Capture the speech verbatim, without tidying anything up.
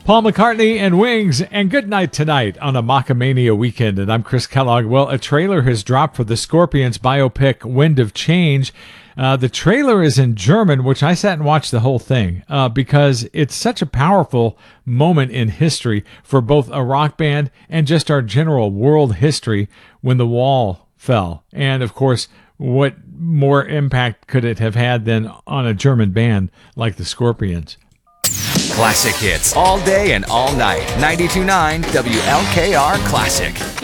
Paul McCartney and Wings, and good night tonight on a Macamania weekend. And I'm Chris Kellogg. Well, a trailer has dropped for the Scorpions biopic Wind of Change. Uh, the trailer is in German, which I sat and watched the whole thing uh, because it's such a powerful moment in history for both a rock band and just our general world history when the wall fell. And, of course, what more impact could it have had than on a German band like the Scorpions? Classic hits all day and all night. ninety-two point nine W L K R Classic.